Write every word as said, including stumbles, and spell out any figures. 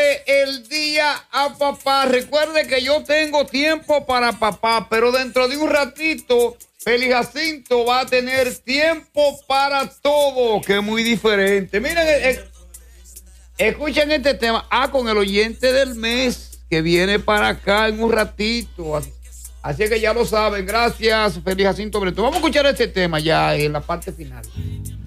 Felicidades el día a papá. Recuerde que yo tengo tiempo para papá, pero dentro de un ratito, Feliz Jacinto va a tener tiempo para todo, que es muy diferente. Miren, eh, eh, escuchen este tema. Ah, con el oyente del mes, que viene para acá en un ratito. Así, así que ya lo saben. Gracias, Feliz Jacinto Breto. Vamos a escuchar este tema ya en la parte final.